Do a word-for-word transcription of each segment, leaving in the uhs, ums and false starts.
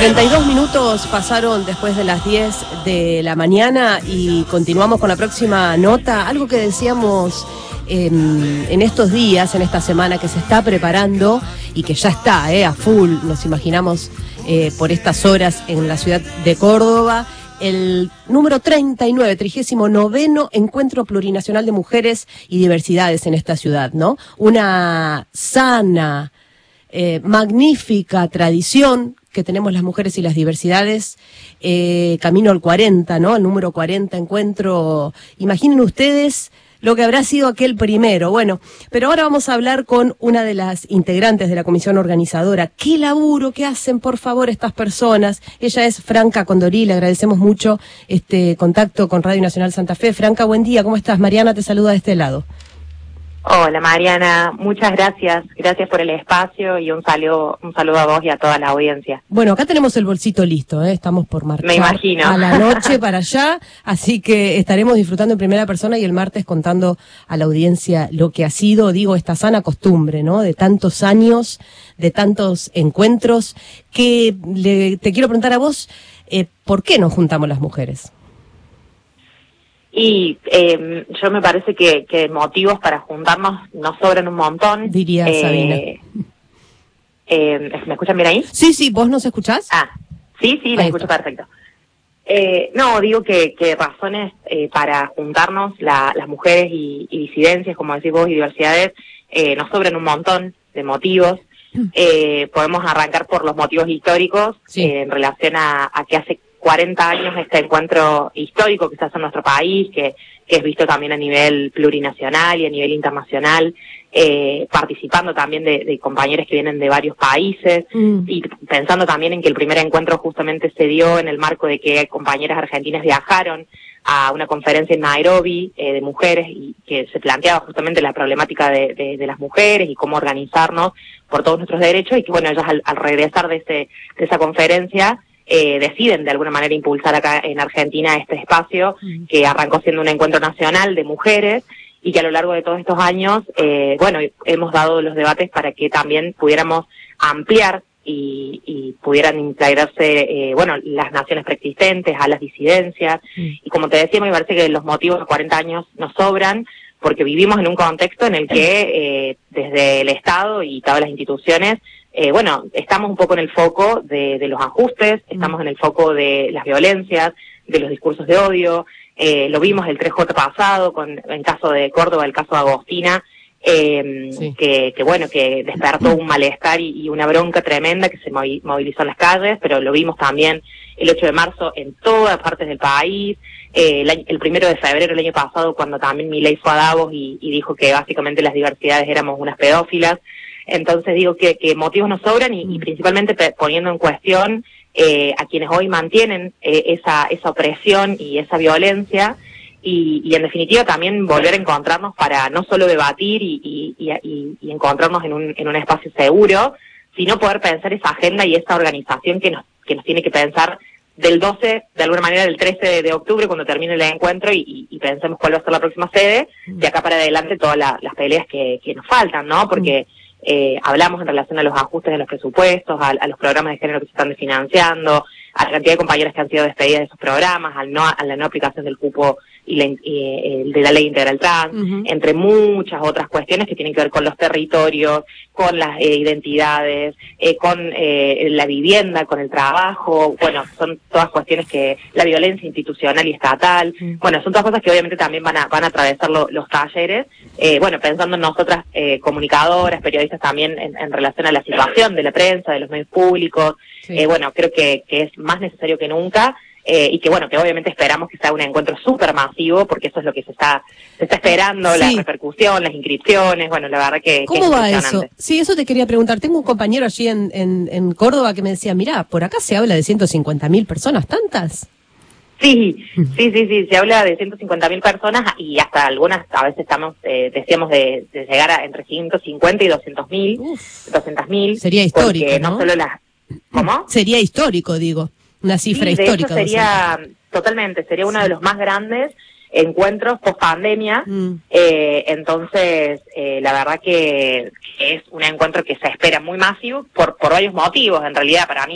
treinta y dos minutos pasaron después de las diez de la mañana y continuamos con la próxima nota. Algo que decíamos eh, en estos días, en esta semana que se está preparando y que ya está eh, a full, nos imaginamos eh, por estas horas en la ciudad de Córdoba, el número treinta y nueve, trigésimo noveno Encuentro Plurinacional de Mujeres y Diversidades en esta ciudad, ¿no? Una sana, eh, magnífica tradición que tenemos las mujeres y las diversidades, eh, camino al cuarenta, ¿no? El número cuarenta encuentro. Imaginen ustedes lo que habrá sido aquel primero. Bueno, pero ahora vamos a hablar con una de las integrantes de la comisión organizadora. ¿Qué laburo, qué hacen, por favor, estas personas? Ella es Franca Condori, le agradecemos mucho este contacto con Radio Nacional Santa Fe. Franca, buen día, ¿cómo estás? Mariana te saluda de este lado. Hola Mariana, muchas gracias, gracias por el espacio y un saludo, un saludo a vos y a toda la audiencia. Bueno, acá tenemos el bolsito listo, ¿eh? Estamos por marchar Me imagino. a la noche para allá, así que estaremos disfrutando en primera persona y el martes contando a la audiencia lo que ha sido, digo, esta sana costumbre, ¿no? De tantos años, de tantos encuentros, que le, te quiero preguntar a vos, eh, ¿por qué nos juntamos las mujeres? Y eh, yo me parece que, que motivos para juntarnos nos sobran un montón. Diría eh, Sabina. Eh, ¿Me escuchan bien ahí? Sí, sí, ¿vos nos escuchás? Ah, sí, sí, la ahí escucho está. perfecto. Eh, no, digo que, que razones eh, para juntarnos la, las mujeres y, y disidencias, como decís vos, y diversidades, eh, nos sobran un montón de motivos. Eh, podemos arrancar por los motivos históricos, Sí. eh, en relación a, a que hace cuarenta años este encuentro histórico que se hace en nuestro país, que, que es visto también a nivel plurinacional y a nivel internacional, eh, participando también de, de compañeros que vienen de varios países, Mm. y pensando también en que el primer encuentro justamente se dio en el marco de que compañeras argentinas viajaron a una conferencia en Nairobi eh, de mujeres y que se planteaba justamente la problemática de, de, de las mujeres y cómo organizarnos por todos nuestros derechos, y que bueno, ellas al, al regresar de, ese, de esa conferencia Eh, deciden de alguna manera impulsar acá en Argentina este espacio que arrancó siendo un encuentro nacional de mujeres y que a lo largo de todos estos años, eh, bueno, hemos dado los debates para que también pudiéramos ampliar y, y pudieran integrarse, eh, bueno, las naciones preexistentes, a las disidencias, y como te decía, me parece que los motivos de cuarenta años nos sobran, porque vivimos en un contexto en el que eh, desde el Estado y todas las instituciones, Eh, bueno, estamos un poco en el foco de, de los ajustes, estamos en el foco de las violencias, de los discursos de odio, eh, lo vimos el tres J pasado, con en caso de Córdoba, el caso de Agostina, eh, Sí. que, que bueno, que despertó un malestar y, y una bronca tremenda que se movi- movilizó en las calles, pero lo vimos también el ocho de marzo en todas partes del país, eh, el, año- el primero de febrero del año pasado, cuando también Milei fue a Davos y, y dijo que básicamente las diversidades éramos unas pedófilas. Entonces digo que, que motivos nos sobran y, y principalmente pe- poniendo en cuestión eh, a quienes hoy mantienen eh, esa, esa opresión y esa violencia, y, y en definitiva también volver a encontrarnos para no solo debatir y, y, y, y, y encontrarnos en un, en un espacio seguro, sino poder pensar esa agenda y esa organización que nos, que nos tiene que pensar del doce, de alguna manera del trece de octubre, cuando termine el encuentro, y, y, y pensemos cuál va a ser la próxima sede, de acá para adelante todas la, las peleas que, que nos faltan, ¿no? Porque Eh, hablamos en relación a los ajustes de los presupuestos, a, a los programas de género que se están desfinanciando, a la cantidad de compañeras que han sido despedidas de esos programas, al no, a la no aplicación del cupo y, la, y eh, de la ley integral trans, uh-huh. entre muchas otras cuestiones que tienen que ver con los territorios, con las eh, identidades, eh, con eh, la vivienda, con el trabajo. Bueno, son todas cuestiones que la violencia institucional y estatal, uh-huh. bueno, son todas cosas que obviamente también van a, van a atravesar lo, los talleres, eh, bueno, pensando en nosotras eh, comunicadoras, periodistas también en, en relación a la situación de la prensa, de los medios públicos. Sí. Eh, bueno, creo que, que es más necesario que nunca, eh, y que bueno, que obviamente esperamos que sea un encuentro súper masivo, porque eso es lo que se está se está esperando, sí. La repercusión, las inscripciones, bueno, la verdad que, ¿Cómo que es va eso? Sí, eso te quería preguntar. Tengo un compañero allí en, en, en Córdoba que me decía, mirá, por acá se habla de ciento cincuenta mil personas, ¿tantas? Sí, sí, sí, sí, se habla de ciento cincuenta mil personas y hasta algunas, a veces estamos, eh, decíamos de, de llegar a entre ciento cincuenta y doscientos mil, doscientos mil. Sería histórico, porque ¿no? no solo las... ¿Cómo? Sería histórico, digo, una cifra sí, histórica. De hecho sería, totalmente, sería uno sí. de los más grandes encuentros post pandemia, mm. eh, entonces eh, la verdad que, que es un encuentro que se espera muy masivo por, por varios motivos, en realidad para mí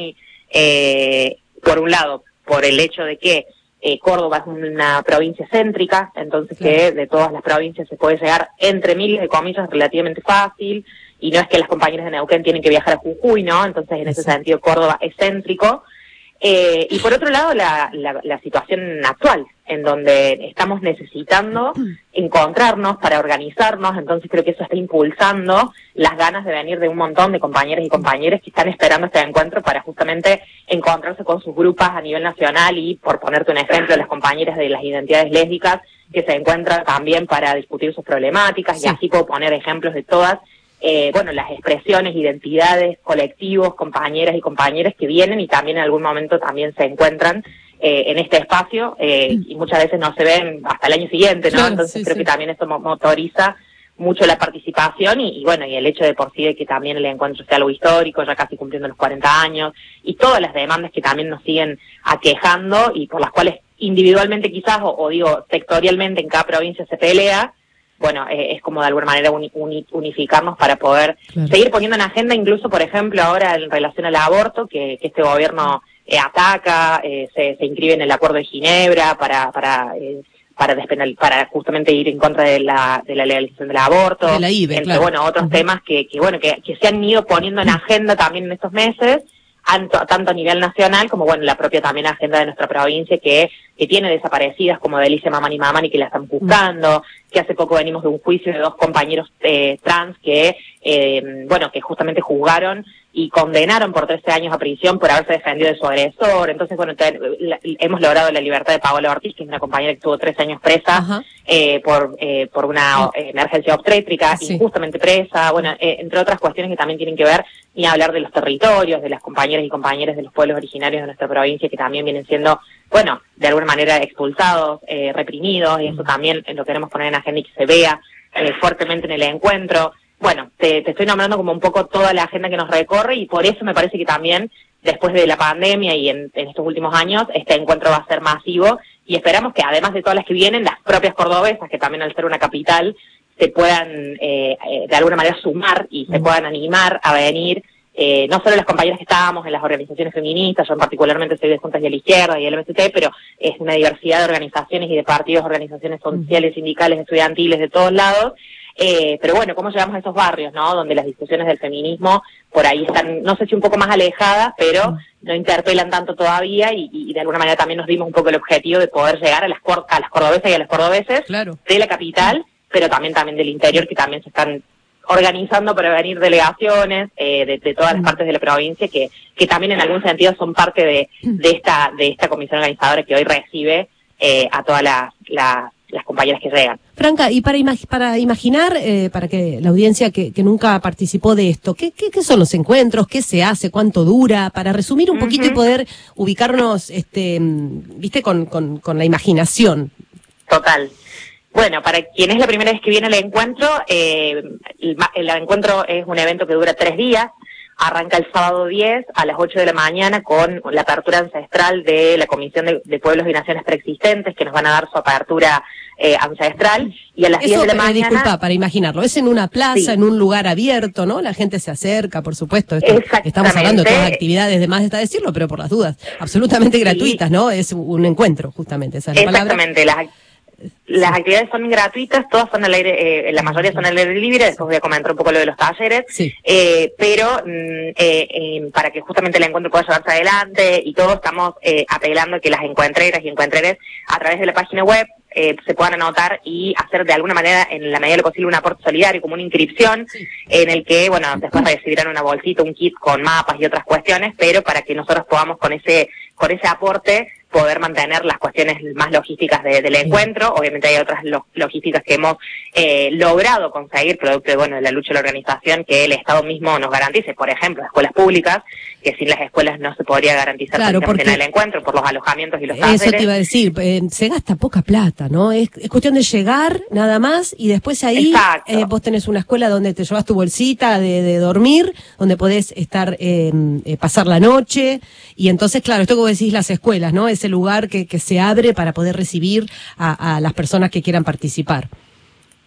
eh, por un lado, por el hecho de que eh, Córdoba es una provincia céntrica, entonces claro. que de todas las provincias se puede llegar entre miles de comillas relativamente fácil, y no es que las compañeras de Neuquén tienen que viajar a Jujuy, ¿no? Entonces en ese sentido Córdoba es céntrico. Eh, y por otro lado la, la, la situación actual, en donde estamos necesitando encontrarnos para organizarnos, entonces creo que eso está impulsando las ganas de venir de un montón de compañeras y compañeros que están esperando este encuentro para justamente encontrarse con sus grupos a nivel nacional y, por ponerte un ejemplo, las compañeras de las identidades lésbicas que se encuentran también para discutir sus problemáticas, sí. y así puedo poner ejemplos de todas. Eh, bueno, las expresiones, identidades, colectivos, compañeras y compañeros que vienen y también en algún momento también se encuentran eh, en este espacio eh, y muchas veces no se ven hasta el año siguiente, ¿no? Claro, Entonces sí, creo sí. que también esto motoriza mucho la participación y, y bueno, y el hecho de por sí de que también el encuentro sea algo histórico, ya casi cumpliendo los cuarenta años, y todas las demandas que también nos siguen aquejando y por las cuales individualmente quizás, o, o digo, sectorialmente en cada provincia se pelea. Bueno, eh, es como de alguna manera uni, uni, unificarnos para poder claro. seguir poniendo en agenda, incluso, por ejemplo, ahora en relación al aborto, que, que este gobierno eh, ataca, eh, se, se inscribe en el Acuerdo de Ginebra para para eh, para despenal, para justamente ir en contra de la de la legalización del aborto, de la I B E, entre claro. bueno otros uh-huh. temas que, que bueno que, que se han ido poniendo en agenda también en estos meses, tanto a nivel nacional como bueno la propia también agenda de nuestra provincia que que tiene desaparecidas como Delicia Mamani Mamani que la están buscando, que hace poco venimos de un juicio de dos compañeros eh, trans que eh, bueno que justamente juzgaron y condenaron por trece años a prisión por haberse defendido de su agresor. Entonces bueno te, la, hemos logrado la libertad de Paola Ortiz, que es una compañera que estuvo trece años presa eh, por eh, por una eh, emergencia obstétrica, sí. injustamente presa, bueno eh, entre otras cuestiones que también tienen que ver ni hablar de los territorios, de las compañeras y compañeros de los pueblos originarios de nuestra provincia que también vienen siendo, bueno, de alguna manera expulsados, eh, reprimidos, y eso también lo queremos poner en agenda y que se vea eh, fuertemente en el encuentro. Bueno, te, te estoy nombrando como un poco toda la agenda que nos recorre y por eso me parece que también después de la pandemia y en, en estos últimos años este encuentro va a ser masivo y esperamos que además de todas las que vienen, las propias cordobesas, que también al ser una capital se puedan eh, eh, de alguna manera sumar y se puedan animar a venir. Eh, no solo las compañeras que estábamos en las organizaciones feministas, yo particularmente soy de Juntas y a la Izquierda y el M S T, pero es una diversidad de organizaciones y de partidos, organizaciones sociales, sindicales, estudiantiles, de todos lados. Eh, pero bueno, ¿cómo llegamos a esos barrios, no? Donde las discusiones del feminismo por ahí están, no sé si un poco más alejadas, pero no interpelan tanto todavía y, y de alguna manera también nos dimos un poco el objetivo de poder llegar a las, a las cordobesas y a los cordobeses claro. de la capital, pero también también del interior, que también se están organizando para venir delegaciones eh, de, de todas las partes de la provincia que que también en algún sentido son parte de, de esta de esta comisión organizadora que hoy recibe eh, a todas las, las las compañeras que llegan. Franca, y para imag para imaginar, eh, para que la audiencia que, que nunca participó de esto, ¿qué, qué, ¿qué son los encuentros? ¿Qué se hace? ¿Cuánto dura? Para resumir un uh-huh. poquito y poder ubicarnos, este, viste, con, con, con la imaginación. Total. Bueno, para quien es la primera vez que viene al encuentro, eh, el, el encuentro es un evento que dura tres días, arranca el sábado diez a las ocho de la mañana con la apertura ancestral de la Comisión de, de Pueblos y Naciones Preexistentes, que nos van a dar su apertura eh, ancestral, y a las diez de la mañana... Eso, disculpa, para imaginarlo, es en una plaza, sí. en un lugar abierto, ¿no? La gente se acerca, por supuesto. Esto, estamos hablando de todas actividades, de más está decirlo, pero por las dudas, absolutamente sí. gratuitas, ¿no? Es un encuentro, justamente, esa es la palabra. Exactamente, las Las actividades son gratuitas, todas son al aire, eh, la mayoría son al aire libre, después voy a comentar un poco lo de los talleres, sí. eh, pero mm, eh, eh, para que justamente el encuentro pueda llevarse adelante y todos estamos eh, apelando a que las encuentreras y encuentreres a través de la página web eh, se puedan anotar y hacer de alguna manera, en la medida de lo posible, un aporte solidario, como una inscripción, sí. en el que, bueno, después recibirán una bolsita, un kit con mapas y otras cuestiones, pero para que nosotros podamos con ese, con ese aporte poder mantener las cuestiones más logísticas de, del encuentro. Obviamente hay otras lo, logísticas que hemos eh, logrado conseguir, producto de, bueno, de la lucha de la organización, que el Estado mismo nos garantice, por ejemplo, escuelas públicas, que sin las escuelas no se podría garantizar claro, porque en el encuentro, por los alojamientos y los talleres. Eso te iba a decir, eh, se gasta poca plata, ¿no? Es, es cuestión de llegar, nada más, y después ahí eh, vos tenés una escuela donde te llevas tu bolsita de, de dormir, donde podés estar, eh, eh, pasar la noche, y entonces, claro, esto que vos decís, las escuelas, ¿no? Ese lugar que, que se abre para poder recibir a, a las personas que quieran participar.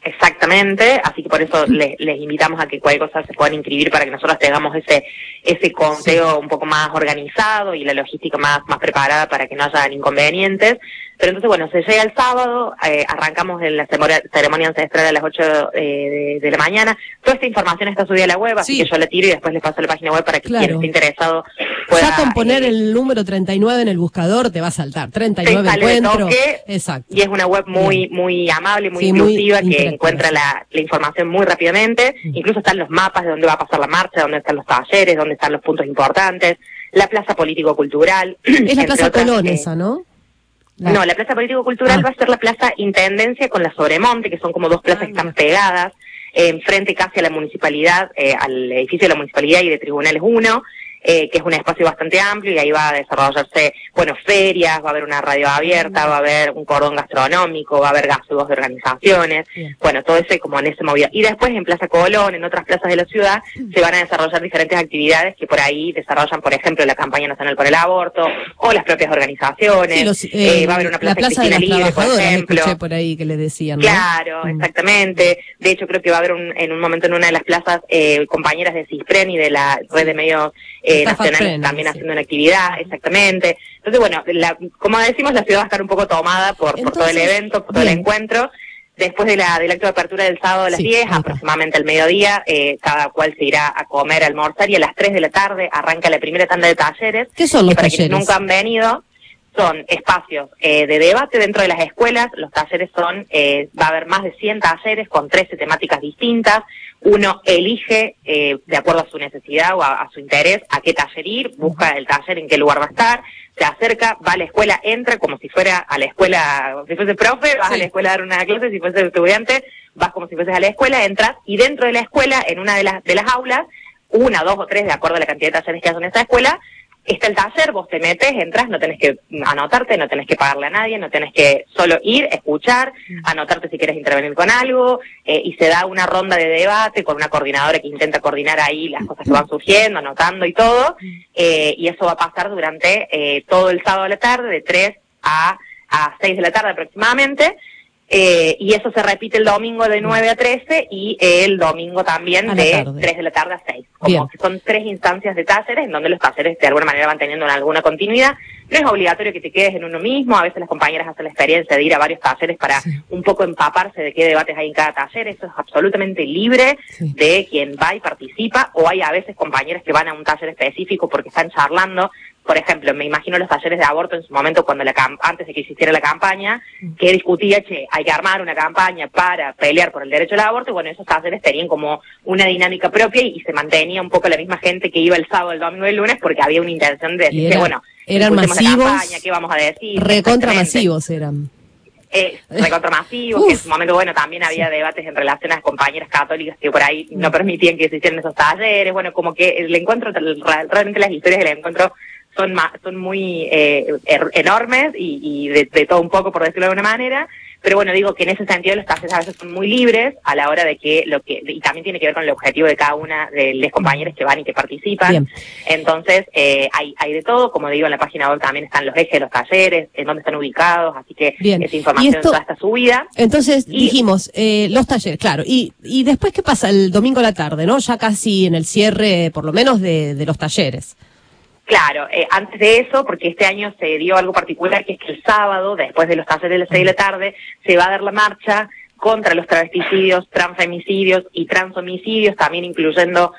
Exactamente, así que por eso les, les invitamos a que cualquier cosa se puedan inscribir para que nosotros tengamos ese ese conteo sí. un poco más organizado y la logística más más preparada para que no haya inconvenientes. Pero entonces, bueno, se llega el sábado, eh, arrancamos en la ceremonia ancestral a las ocho eh, de, de la mañana. Toda esta información está subida a la web, así sí. que yo la tiro y después les paso a la página web para que claro. quien esté interesado pueda... Ya con poner eh, el número treinta y nueve en el buscador te va a saltar, treinta y nueve encuentro. Exacto. Y es una web muy Bien. muy amable, muy sí, inclusiva, muy que encuentra la, la información muy rápidamente. Mm. Incluso están los mapas de dónde va a pasar la marcha, dónde están los talleres, dónde están los puntos importantes. La plaza político-cultural. Es la plaza Colón eh, esa, ¿no? La... No, la plaza político-cultural ah. va a ser la plaza Intendencia con la Sobremonte, que son como dos plazas ah, que están pegadas, eh, enfrente casi a la municipalidad, eh, al edificio de la municipalidad y de Tribunales uno, eh, que es un espacio bastante amplio y ahí va a desarrollarse, bueno, ferias, va a haber una radio abierta, va a haber un cordón gastronómico, va a haber gastos de organizaciones, Bien. bueno, todo eso como en ese movimiento. Y después en Plaza Colón, en otras plazas de la ciudad, se van a desarrollar diferentes actividades que por ahí desarrollan, por ejemplo, la campaña nacional por el aborto, o las propias organizaciones, sí, los, eh, eh, va a haber una plaza, la plaza de las libre, por ejemplo. Escuché por ahí que le decían, ¿no? Claro, mm. exactamente. De hecho, creo que va a haber un, en un momento en una de las plazas eh, compañeras de CISPREN y de la red de medios eh, nacionales Fren, también sí. haciendo una actividad, exactamente. Entonces, bueno, la, como decimos, la ciudad va a estar un poco tomada por, Entonces, por todo el evento, por todo bien. el encuentro. Después de la, del acto de apertura del sábado a las sí, diez, okay. aproximadamente al mediodía, eh, cada cual se irá a comer, a almorzar, y a las tres de la tarde arranca la primera tanda de talleres. ¿Qué son los que para talleres? Quienes nunca han venido, son espacios eh, de debate dentro de las escuelas. Los talleres son, eh, va a haber más de cien talleres con trece temáticas distintas. Uno elige, eh, de acuerdo a su necesidad o a, a su interés, a qué taller ir, busca el taller en qué lugar va a estar, se acerca, va a la escuela, entra como si fuera a la escuela, si fuese profe, vas sí. a la escuela a dar una clase, si fuese estudiante, vas como si fueses a la escuela, entras, y dentro de la escuela, en una de las, de las aulas, una, dos o tres, de acuerdo a la cantidad de talleres que hacen en esa escuela, está el taller, vos te metes, entras, no tenés que anotarte, no tenés que pagarle a nadie, no tenés que solo ir, escuchar, anotarte si quieres intervenir con algo, eh, y se da una ronda de debate con una coordinadora que intenta coordinar ahí las cosas que van surgiendo, anotando y todo, eh, y eso va a pasar durante eh, todo el sábado a la tarde, de tres a seis de la tarde aproximadamente. Eh, y eso se repite el domingo de nueve a trece y el domingo también de tres de la tarde a seis. Como Bien. que son tres instancias de talleres en donde los talleres de alguna manera van teniendo alguna continuidad. No es obligatorio que te quedes en uno mismo, a veces las compañeras hacen la experiencia de ir a varios talleres para sí. un poco empaparse de qué debates hay en cada taller. Eso es absolutamente libre sí. de quien va y participa, o hay a veces compañeras que van a un taller específico porque están charlando. Por ejemplo, me imagino los talleres de aborto en su momento, cuando la antes de que existiera la campaña, que discutía, che, hay que armar una campaña para pelear por el derecho al aborto, y bueno, esos talleres tenían como una dinámica propia y, y se mantenía un poco la misma gente que iba el sábado, el domingo y el lunes, porque había una intención de decir era, que, bueno, eran masivos, la campaña, ¿qué vamos a decir? Recontra masivos eran. Eh, recontra masivos, que en su momento, bueno, también había sí. debates en relación a las compañeras católicas que por ahí no permitían que se hicieran esos talleres. Bueno, como que el encuentro, realmente las historias del encuentro son ma son muy eh, er enormes y, y de, de todo un poco, por decirlo de alguna manera. Pero bueno, digo que en ese sentido los talleres a veces son muy libres a la hora de que lo que, y también tiene que ver con el objetivo de cada una de los compañeros que van y que participan. Bien. Entonces, eh, hay, hay de todo, como digo, en la página web también están los ejes de los talleres, en dónde están ubicados, así que Bien. esa información esto, toda está subida. Entonces, y, dijimos, eh, los talleres, claro, y, y después, ¿qué pasa el domingo a la tarde, no? Ya casi en el cierre, por lo menos, de, de los talleres. Claro, eh, antes de eso, porque este año se dio algo particular, que es que el sábado, después de los talleres de las seis de la tarde, se va a dar la marcha contra los travesticidios, transfemicidios y transhomicidios, también incluyendo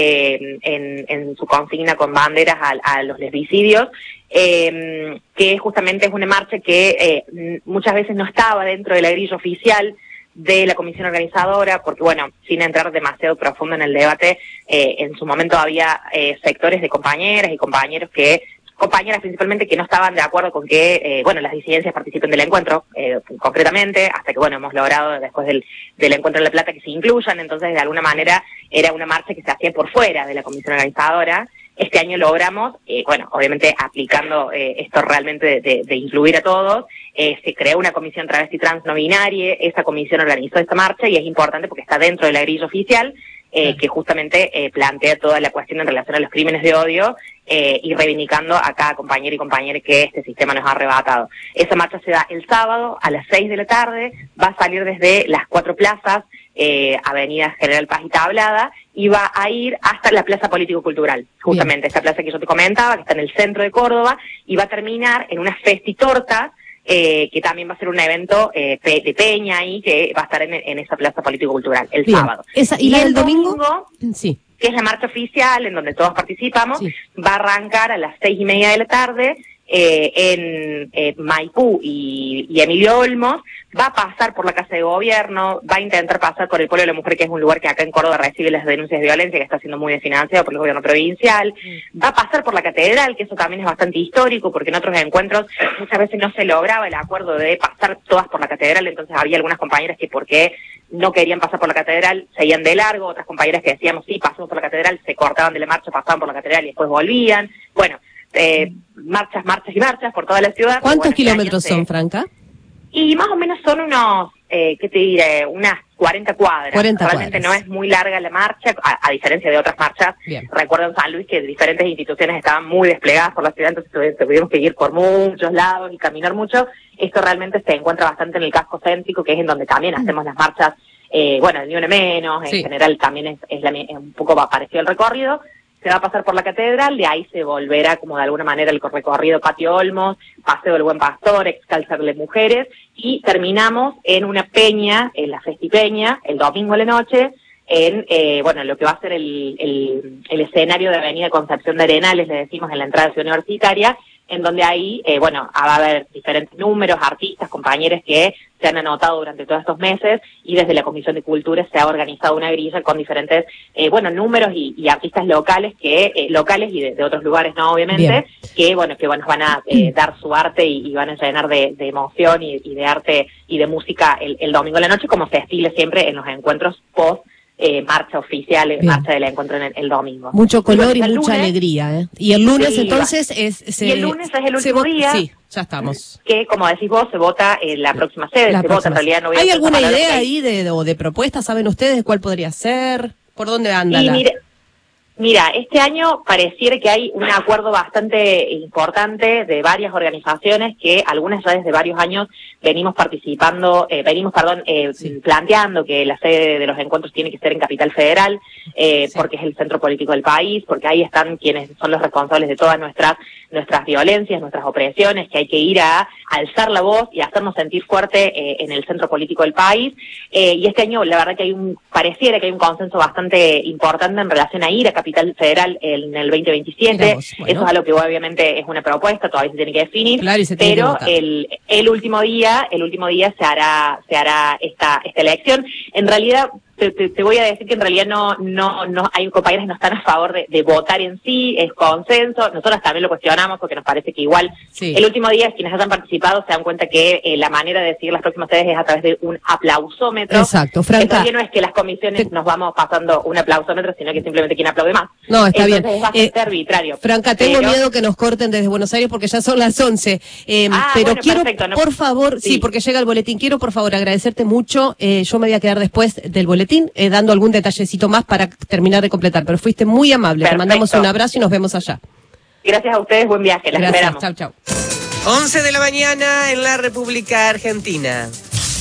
eh, en, en su consigna con banderas a, a los lesbicidios, eh, que justamente es una marcha que eh, muchas veces no estaba dentro de la grilla oficial de la comisión organizadora, porque bueno, sin entrar demasiado profundo en el debate, eh, en su momento había eh, sectores de compañeras y compañeros que, compañeras principalmente, que no estaban de acuerdo con que, eh, bueno, las disidencias participen del encuentro, eh, concretamente, hasta que bueno, hemos logrado después del, del encuentro de La Plata que se incluyan. Entonces de alguna manera era una marcha que se hacía por fuera de la comisión organizadora. Este año logramos, eh, bueno, obviamente aplicando eh, esto realmente de, de, de incluir a todos, eh, se creó una comisión travesti trans no binaria, esa comisión organizó esta marcha y es importante porque está dentro de la grilla oficial, eh, que justamente eh, plantea toda la cuestión en relación a los crímenes de odio eh, y reivindicando a cada compañero y compañera que este sistema nos ha arrebatado. Esa marcha se da el sábado a las seis de la tarde, va a salir desde las cuatro plazas, eh, Avenida General Paz y Tablada, y va a ir hasta la Plaza Político-Cultural, justamente, Bien. Esa plaza que yo te comentaba, que está en el centro de Córdoba, y va a terminar en una festitorta, Eh, que también va a ser un evento eh, pe de peña ahí, que va a estar en, en esa plaza político-cultural el Bien. sábado. Esa, ¿Y, ¿Y el, el domingo? domingo sí. Que es la marcha oficial, en donde todos participamos, sí. va a arrancar a las seis y media de la tarde, eh, en eh, Maipú y, y Emilio Olmos, va a pasar por la Casa de Gobierno, va a intentar pasar por el Pueblo de la Mujer, que es un lugar que acá en Córdoba recibe las denuncias de violencia, que está siendo muy desfinanciado por el gobierno provincial, mm. va a pasar por la Catedral, que eso también es bastante histórico, porque en otros encuentros muchas veces no se lograba el acuerdo de pasar todas por la Catedral, entonces había algunas compañeras que porque no querían pasar por la Catedral, seguían de largo, otras compañeras que decíamos, sí, pasamos por la Catedral, se cortaban de la marcha, pasaban por la Catedral y después volvían, bueno, eh, marchas, marchas y marchas por toda la ciudad. ¿Cuántos bueno, kilómetros este son, Franca? Y más o menos son unos, eh, ¿qué te diré? Unas cuarenta cuadras. cuarenta Realmente cuadras. No es muy larga la marcha, a, a diferencia de otras marchas. Bien. Recuerdo en San Luis que diferentes instituciones estaban muy desplegadas por la ciudad, entonces tuvimos que ir por muchos lados y caminar mucho. Esto realmente se encuentra bastante en el casco céntrico, que es en donde también mm. hacemos las marchas, eh, bueno, el Ni Una Menos, en sí. general también es, es, la, es un poco parecido el recorrido. Se va a pasar por la Catedral, de ahí se volverá como de alguna manera el recorrido Patio Olmos, Paseo del Buen Pastor, Excalzar de Mujeres, y terminamos en una peña, en la Festipeña, el domingo a la noche, en eh, bueno lo que va a ser el, el, el escenario de Avenida Concepción de Arenales, le decimos, en la entrada de Ciudad Universitaria, en donde ahí, eh, bueno, va a haber diferentes números, artistas, compañeros que se han anotado durante todos estos meses, y desde la Comisión de Cultura se ha organizado una grilla con diferentes, eh, bueno, números y, y artistas locales, que eh, locales y de, de otros lugares, ¿no? Obviamente, Bien. que, bueno, que bueno, van a eh, dar su arte y, y van a llenar de, de emoción y, y de arte y de música el, el domingo a la noche, como se estile siempre en los encuentros post Eh, marcha oficial, Bien. marcha del encuentro en el, el domingo. Mucho color y, bueno, y mucha lunes, alegría, ¿eh? Y el lunes sí, entonces es... Se, y el lunes es el último día. Sí, ya estamos. Que, como decís vos, se vota en la próxima sede, la se próxima. vota en realidad. No voy ¿Hay a alguna idea ahí de, o de propuesta? ¿Saben ustedes cuál podría ser? ¿Por dónde anda? Y la... mire, mira, este año pareciera que hay un acuerdo bastante importante de varias organizaciones que algunas ya desde varios años venimos participando, eh, venimos, perdón, eh, sí. planteando que la sede de los encuentros tiene que ser en Capital Federal, eh, sí. porque es el centro político del país, porque ahí están quienes son los responsables de todas nuestras nuestras violencias, nuestras opresiones, que hay que ir a, a alzar la voz y a hacernos sentir fuerte eh, en el centro político del país. Eh, y este año, la verdad que hay un, pareciera que hay un consenso bastante importante en relación a ir a Capital Federal en el veinte veintisiete. Vos, bueno. Eso es algo que obviamente es una propuesta, todavía se tiene que definir, claro, se tiene pero que el, el último día, el último día se hará, se hará esta, esta elección. En realidad, Te, te, te voy a decir que en realidad no, no, no, hay compañeros que no están a favor de, de votar en sí, es consenso. Nosotros también lo cuestionamos porque nos parece que igual sí. el último día quienes hayan participado se dan cuenta que eh, la manera de decidir las próximas sedes es a través de un aplausómetro. Exacto, Franca. En no es que las comisiones te... nos vamos pasando un aplausómetro, sino que simplemente quien aplaude más. No, está Entonces, bien. Es bastante eh, arbitrario. Franca, tengo pero... miedo que nos corten desde Buenos Aires porque ya son las once. Eh, ah, pero bueno, quiero, perfecto, no... por favor, sí. sí, porque llega el boletín, quiero por favor agradecerte mucho. Eh, yo me voy a quedar después del boletín eh, dando algún detallecito más para terminar de completar, pero fuiste muy amable. Perfecto. Te mandamos un abrazo y nos vemos allá. Gracias a ustedes, buen viaje, las Gracias, esperamos. Chau, chau. once de la mañana en la República Argentina.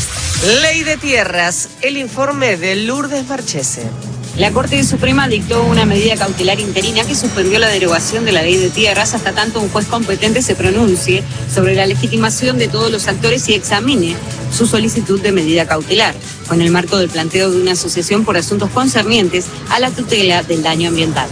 Ley de Tierras, el informe de Lourdes Marchese. La Corte Suprema dictó una medida cautelar interina que suspendió la derogación de la Ley de Tierras hasta tanto un juez competente se pronuncie sobre la legitimación de todos los actores y examine su solicitud de medida cautelar, con el marco del planteo de una asociación por asuntos concernientes a la tutela del daño ambiental.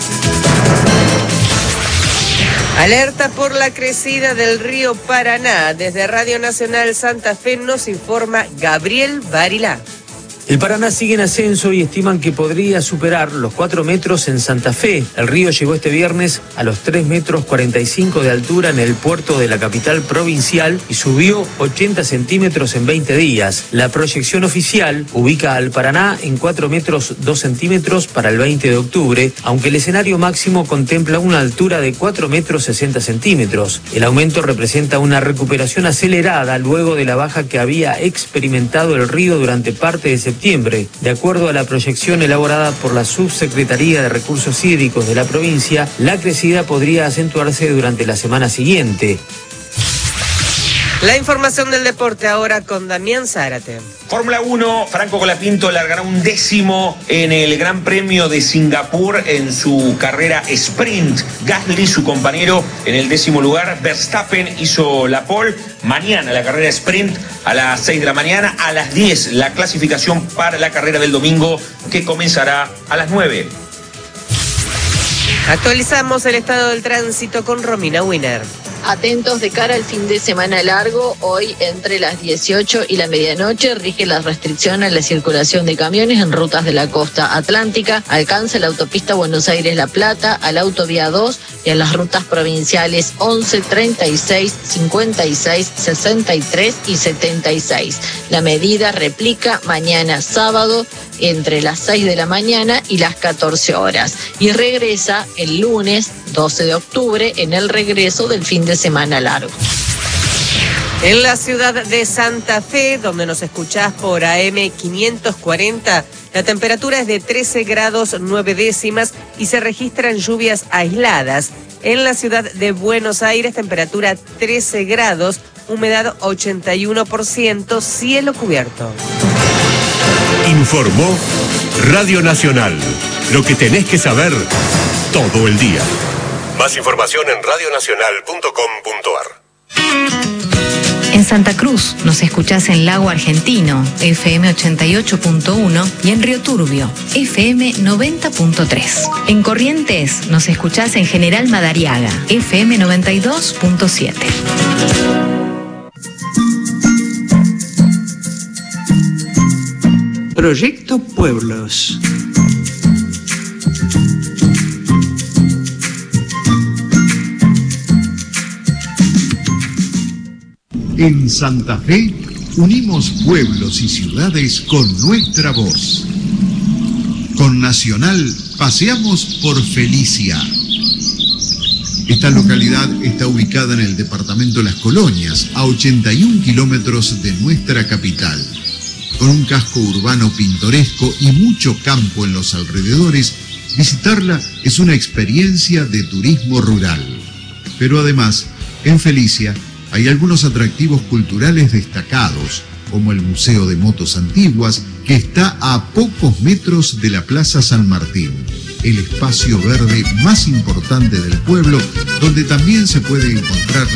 Alerta por la crecida del río Paraná. Desde Radio Nacional Santa Fe nos informa Gabriel Barilá. El Paraná sigue en ascenso y estiman que podría superar los cuatro metros en Santa Fe. El río llegó este viernes a los tres metros cuarenta y cinco de altura en el puerto de la capital provincial y subió ochenta centímetros en veinte días. La proyección oficial ubica al Paraná en cuatro metros dos centímetros para el veinte de octubre, aunque el escenario máximo contempla una altura de cuatro metros sesenta centímetros. El aumento representa una recuperación acelerada luego de la baja que había experimentado el río durante parte de septiembre septiembre. De acuerdo a la proyección elaborada por la Subsecretaría de Recursos Hídricos de la provincia, la crecida podría acentuarse durante la semana siguiente. La información del deporte ahora con Damián Zárate. Fórmula uno, Franco Colapinto largará un décimo en el Gran Premio de Singapur en su carrera sprint. Gasly, su compañero, en el décimo lugar. Verstappen hizo la pole. Mañana la carrera sprint a las seis de la mañana. A las diez la clasificación para la carrera del domingo, que comenzará a las nueve. Actualizamos el estado del tránsito con Romina Winner. Atentos de cara al fin de semana largo. Hoy entre las dieciocho y la medianoche rige la restricción a la circulación de camiones en rutas de la costa atlántica. Alcanza la autopista Buenos Aires-La Plata, a la autovía dos y a las rutas provinciales once, treinta y seis, cincuenta y seis, sesenta y tres y setenta y seis. La medida replica mañana sábado entre las seis de la mañana y las catorce horas y regresa el lunes doce de octubre en el regreso del fin de semana largo. En la ciudad de Santa Fe, donde nos escuchás por A M quinientos cuarenta, la temperatura es de trece grados nueve décimas y se registran lluvias aisladas. En la ciudad de Buenos Aires, temperatura trece grados, humedad ochenta y uno por ciento, cielo cubierto. Informó Radio Nacional. Lo que tenés que saber todo el día. Más información en radio nacional punto com punto a r. En Santa Cruz nos escuchás en Lago Argentino, F M ochenta y ocho punto uno, y en Río Turbio, F M noventa punto tres. En Corrientes nos escuchás en General Madariaga, F M noventa y dos punto siete. Proyecto Pueblos. En Santa Fe, unimos pueblos y ciudades con nuestra voz. Con Nacional, paseamos por Felicia. Esta localidad está ubicada en el departamento Las Colonias, a ochenta y un kilómetros de nuestra capital. Con un casco urbano pintoresco y mucho campo en los alrededores, visitarla es una experiencia de turismo rural. Pero además, en Felicia, hay algunos atractivos culturales destacados, como el Museo de Motos Antiguas, que está a pocos metros de la Plaza San Martín, el espacio verde más importante del pueblo, donde también se puede encontrar